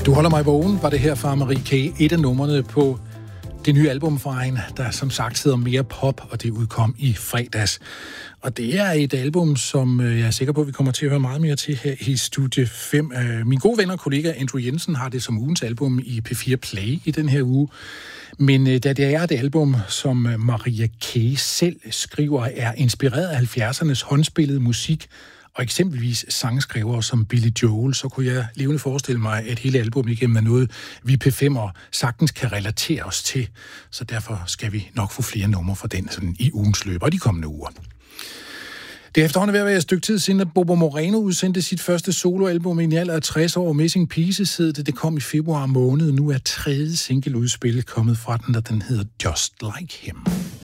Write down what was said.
Du holder mig vågen, var det her fra Marie K. Et af numrene på det nye album fra hende, der som sagt hedder Mere Pop, og det udkom i fredags. Og det er et album, som jeg er sikker på, at vi kommer til at høre meget mere til her i Studie 5. Min gode ven og kollega Andrew Jensen har det som ugens album i P4 Play i den her uge. Men da det er et album, som Maria K. selv skriver, er inspireret af 70'ernes håndspillede musik, og eksempelvis sangskrivere som Billy Joel, så kunne jeg levende forestille mig, at hele albumet igennem er noget, vi P5'er sagtens kan relatere os til. Så derfor skal vi nok få flere numre fra den sådan, i ugens løb og de kommende uger. Det er efterhånden ved at være et stykke tid siden, at Bobo Moreno udsendte sit første soloalbum i en alder af 60 år. Missing Pieces hed det. Det kom i februar måned. Nu er tredje singleudspil kommet fra den, og den hedder Just Like Him.